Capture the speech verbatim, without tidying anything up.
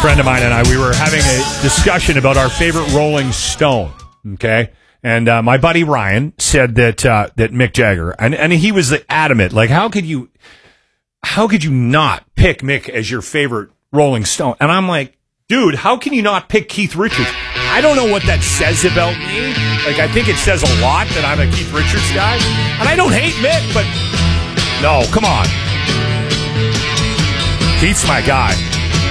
friend of mine and I, we were having a discussion about our favorite Rolling Stone, okay? And uh, my buddy Ryan said that uh, that Mick Jagger, and, and he was adamant, like, how could you, how could you not pick Mick as your favorite Rolling Stone? And I'm like, dude, how can you not pick Keith Richards? I don't know what that says about me. Like, I think it says a lot that I'm a Keith Richards guy. And I don't hate Mick, but no, come on. Keith's my guy.